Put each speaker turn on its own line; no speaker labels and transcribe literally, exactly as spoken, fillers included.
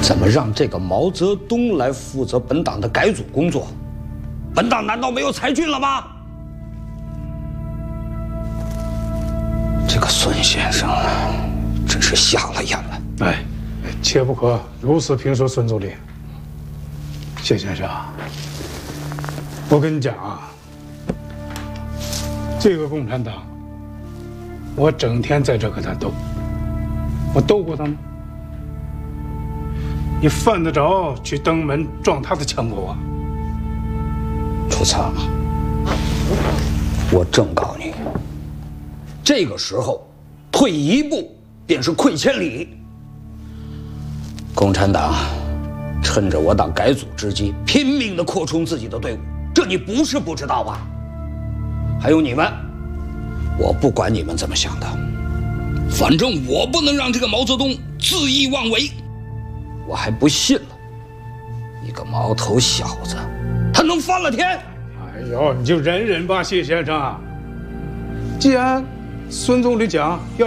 怎么让这个毛泽东来负责本党的改组工作？本党难道没有才俊了吗？这个孙先生啊，真是瞎了眼了。
哎，切不可如此评说孙总理。谢先生，我跟你讲啊，这个共产党，我整天在这跟他斗，我斗过他吗？你犯得着去登门撞他的枪口啊？
楚仓，我正告你，这个时候退一步便是溃千里。共产党趁着我党改组之机，拼命地扩充自己的队伍，这你不是不知道吧？还有你们，我不管你们怎么想的，反正我不能让这个毛泽东恣意妄为。我还不信了，一个毛头小子，他能翻了天？
哎呦，你就忍忍吧，谢先生。既然孙总理讲要